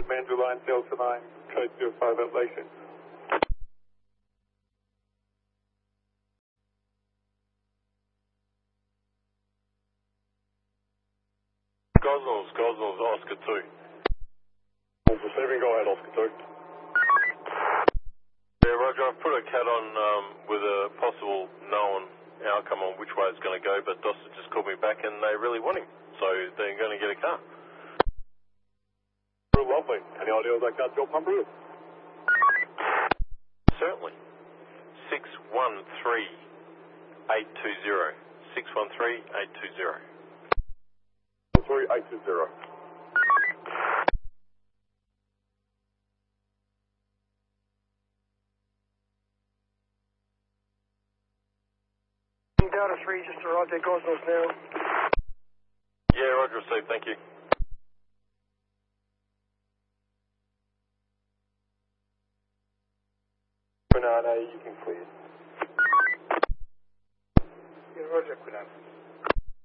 Andrew Line, Delta 9, code 05 at Lation. Gosnells, Oscar 2. Receiving, go ahead, Oscar 2. Yeah, Roger, I've put a cat on with a possible known outcome on which way it's going to go, but Dosta just called me back and they really want him, so they're going to get a car. Lovely. Any idea what that car's job number is? Certainly. 613820. 613820. 3820. Delta 3 just arrived at Gosnells now. Yeah, Roger, received, thank you. Banana, you can clear. Yeah, Roger, Quinana.